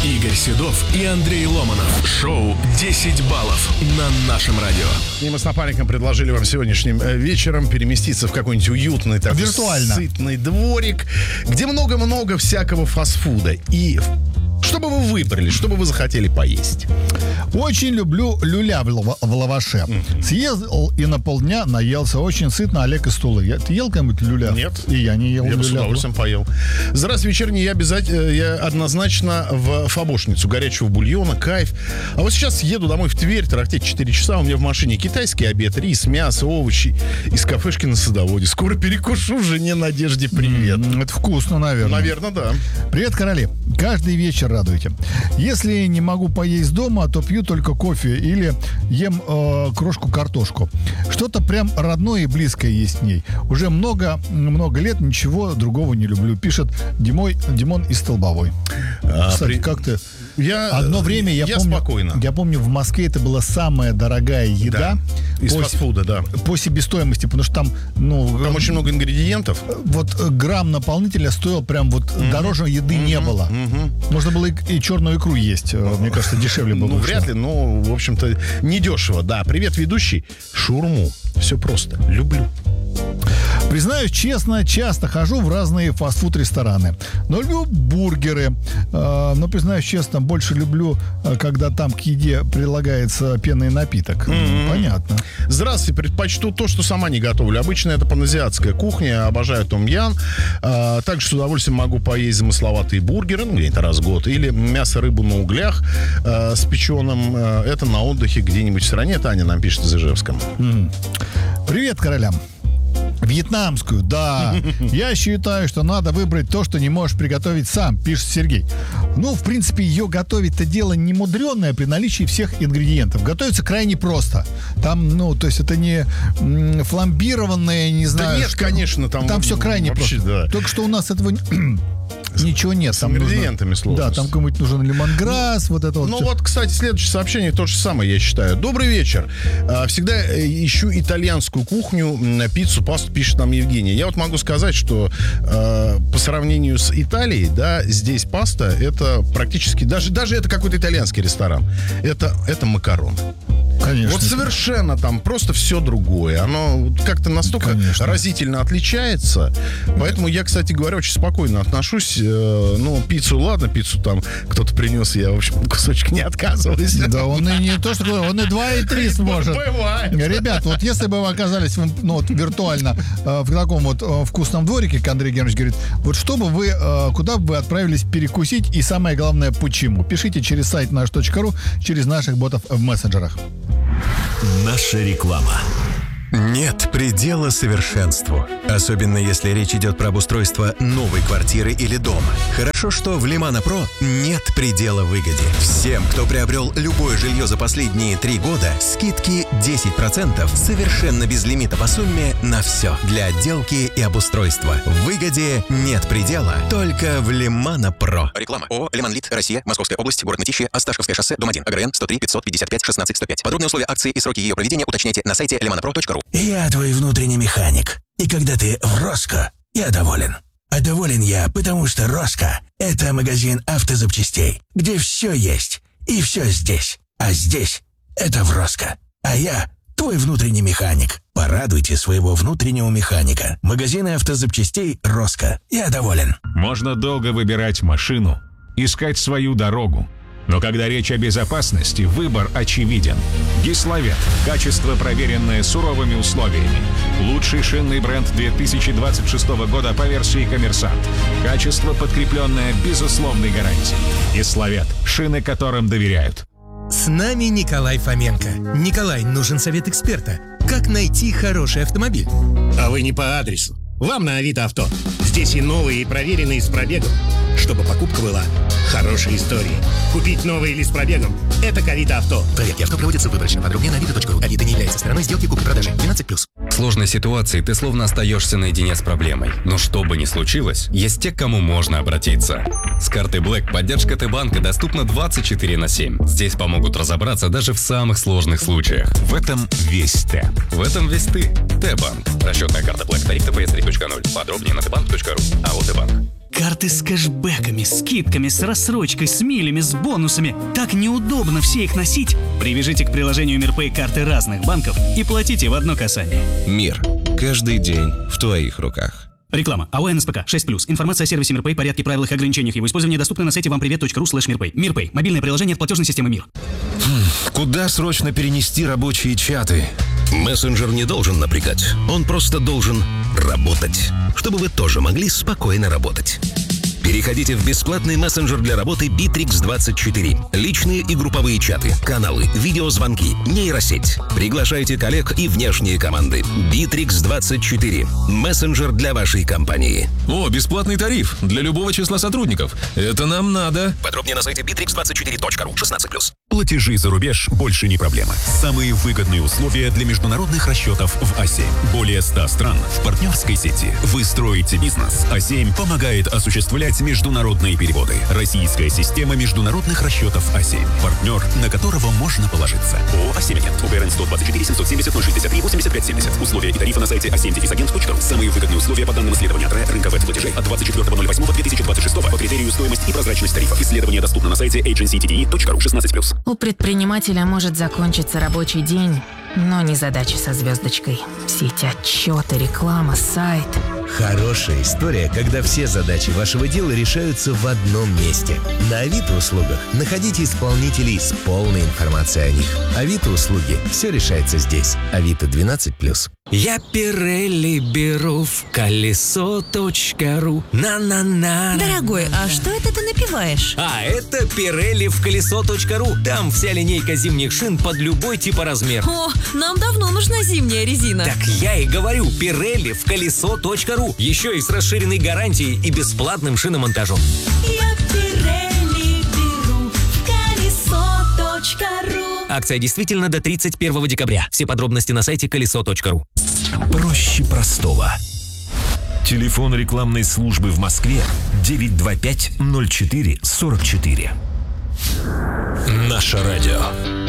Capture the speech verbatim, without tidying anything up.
Игорь Седов и Андрей Ломанов. Шоу «десять баллов» на нашем радио. И мы с напарником предложили вам сегодняшним вечером переместиться в какой-нибудь уютный, такой виртуально сытный дворик, где много-много всякого фастфуда. И что бы вы выбрали, что бы вы захотели поесть? Очень люблю люля в, лава- в лаваше. Mm-hmm. Съел и на полдня наелся. Очень сытно. Олег из Тулы. Я, ты ел кому-нибудь люля? Нет. И я не ел я люля. Я бы с удовольствием поел. Здравствуйте, вечерний. Я обязательно, я однозначно в фабошницу горячего бульона. Кайф. А вот сейчас еду домой в Тверь. Тарахтеть четыре часа. У меня в машине китайский обед. Рис, мясо, овощи. Из кафешки на Садоводе. Скоро перекушу жене Надежде. Привет. Mm-hmm. Это вкусно, наверное. Наверное, да. Привет, короли. Каждый вечер радуйте. Если не могу поесть дома, то пью только кофе или ем э, крошку картошку. Что-то прям родное и близкое есть в ней. Уже много, много лет ничего другого не люблю. Пишет Димой, Димон из Столбовой. А, Кстати, при... как ты... Я, Одно время я, я помню, спокойно. Я помню, в Москве это была самая дорогая еда. Да. Из по, фастфуда, да. По себестоимости, потому что там, ну, там очень много ингредиентов. Вот грамм наполнителя стоил прям вот mm-hmm. дороже еды mm-hmm. не было. Mm-hmm. Можно было и, и черную икру есть. Мне кажется, дешевле было. Ну, вряд ли, но, в общем-то, недешево. Да, привет, ведущий. Шаурму. Все просто. Люблю. Признаюсь честно, часто хожу в разные фастфуд-рестораны. Но люблю бургеры. Но, признаюсь честно, больше люблю, когда там к еде прилагается пенный напиток. Mm-hmm. Понятно. Здравствуйте. Предпочту то, что сама не готовлю. Обычно это паназиатская кухня. Обожаю том-ям. Также с удовольствием могу поесть замысловатые бургеры, ну, где-нибудь раз в год. Или мясо, рыбу на углях с печеным. Это на отдыхе где-нибудь в стране. Таня нам пишет из Ижевска. Mm-hmm. Привет, королям. Вьетнамскую, да. Я считаю, что надо выбрать то, что не можешь приготовить сам, пишет Сергей. Ну, в принципе, ее готовить-то дело не мудренное при наличии всех ингредиентов. Готовится крайне просто. Там, ну, то есть это не м- фламбированное, не знаю. Да нет, что... конечно, там... Там все крайне вообще, просто. Да. Только что у нас этого... Ничего нет. С там ингредиентами нужно, сложно. Да, там кому-нибудь нужен лимонграсс, вот это вот. Ну все. вот, кстати, следующее сообщение то же самое, я считаю. Добрый вечер. Всегда ищу итальянскую кухню, пиццу, пасту, пишет нам Евгения. Я вот могу сказать, что э, по сравнению с Италией, да, здесь паста, это практически, даже, даже это какой-то итальянский ресторан. Это, это макароны. Конечно. Вот совершенно там просто все другое. Оно как-то настолько Конечно. разительно отличается. Поэтому я, кстати говоря, очень спокойно отношусь. Э, ну, пиццу, ладно, пиццу там кто-то принес, я, в общем, кусочек не отказываюсь. Да, он и не то, что он и два, и три сможет. Бывает. Ребят, вот если бы вы оказались ну, вот, виртуально э, в таком вот э, вкусном дворике, как Андрей Германович говорит, вот что бы вы, э, куда бы вы отправились перекусить и самое главное, почему? Пишите через сайт наш точка ру, через наших ботов в мессенджерах. Наша реклама. Нет предела совершенству. Особенно если речь идет про обустройство новой квартиры или дома. Хорошо, что в Лимана Про нет предела выгоде. Всем, кто приобрел любое жилье за последние три года, скидки десять процентов совершенно без лимита по сумме на все. Для отделки и обустройства. В выгоде нет предела, только в Лимана Про. Реклама. ООО «Лиманлит. Россия. Московская область. Город Мытищи. Осташковское шоссе. Дом один. АГРН сто три пятьсот пятьдесят пять шестнадцать сто пять. Подробные условия акции и сроки ее проведения уточняйте на сайте лиманапро точка ру. Я твой внутренний механик. И когда ты в Роско, я доволен. А доволен я, потому что Роско – это магазин автозапчастей, где все есть и все здесь. А здесь – это в Роско. А я – твой внутренний механик. Порадуйте своего внутреннего механика. Магазины автозапчастей Роско. Я доволен. Можно долго выбирать машину, искать свою дорогу. Но когда речь о безопасности, выбор очевиден. Гиславет. Качество, проверенное суровыми условиями. Лучший шинный бренд две тысячи двадцать шестого года по версии «Коммерсант». Качество, подкрепленное безусловной гарантией. Гиславет. Шины, которым доверяют. С нами Николай Фоменко. Николай, нужен совет эксперта. Как найти хороший автомобиль? А вы не по адресу. Вам на Авито Авто. Здесь и новые, и проверенные с пробегом. Чтобы покупка была хорошей историей. Купить новый или с пробегом – это к Авито Авто. Проверки авто проводятся выборочно. Подробнее на авито точка ру. Авито не является стороной сделки купли-продажи. двенадцать плюс. В сложной ситуации ты словно остаешься наедине с проблемой. Но что бы ни случилось, есть те, к кому можно обратиться. С картой Black поддержка Т-банка доступна двадцать четыре на семь. Здесь помогут разобраться даже в самых сложных случаях. В этом весь Т. В этом весь ты. Т-банк. Расчетная карта Black. Тариф тэ пэ эс три точка ноль. Подробнее на тэ банк точка ру. АО Т-банк. Карты с кэшбэками, скидками, с рассрочкой, с милями, с бонусами. Так неудобно все их носить. Привяжите к приложению МирПэй карты разных банков и платите в одно касание. Мир. Каждый день в твоих руках. Реклама. АО НСПК шесть плюс. Информация о сервисе МирПэй, порядке, правилах и ограничениях его использования доступна на сайте вампривет точка ру слэш мирпэй. МирПэй. Мобильное приложение от платежной системы Мир. Куда срочно перенести рабочие чаты? Мессенджер не должен напрягать. Он просто должен работать, чтобы вы тоже могли спокойно работать. Переходите в бесплатный мессенджер для работы Битрикс двадцать четыре. Личные и групповые чаты, каналы, видеозвонки, нейросеть. Приглашайте коллег и внешние команды. Битрикс двадцать четыре. Мессенджер для вашей компании. О, бесплатный тариф для любого числа сотрудников. Это нам надо. Подробнее на сайте битрикс двадцать четыре точка ру. шестнадцать плюс. Платежи за рубеж больше не проблема. Самые выгодные условия для международных расчетов в А семь. Более ста стран в партнерской сети. Вы строите бизнес. А семь помогает осуществлять международные переводы. Российская система международных расчетов А семь. Партнер, на которого можно положиться. ООО «А семь Агент». УГРН сто двадцать четыре семьсот семьдесят ноль шестьдесят три восемьдесят пять семьдесят. Условия и тарифы на сайте а семь агент точка ру. Самые выгодные условия по данным исследования ТРЭ рынка веб-платежей от двадцать четвёртого ноль восьмого две тысячи двадцать шестого по критерию стоимость и прозрачность тарифов. Исследование доступно на сайте эйдженси ти ди и точка ру. шестнадцать плюс. У предпринимателя может закончиться рабочий день, но не задача со звездочкой. Все эти отчеты, реклама, сайт. Хорошая история, когда все задачи вашего дела решаются в одном месте. На Авито услугах находите исполнителей с полной информацией о них. Авито услуги. Все решается здесь. Авито двенадцать плюс. Я Пирелли беру в колесо точка ру. На-на-на. Дорогой, а что это ты напиваешь? А это Пирелли в колесо точка ру. Там вся линейка зимних шин под любой типа размер. О, нам давно нужна зимняя резина. Так я и говорю, Пирелли в колесо точка ру. Еще и с расширенной гарантией и бесплатным шиномонтажом. Я Пирелли беру в колесо точка ру. Акция действительно до тридцать первого декабря. Все подробности на сайте колесо точка ру. Проще простого. Телефон рекламной службы в Москве девять два пять ноль четыре сорок четыре. Наше радио.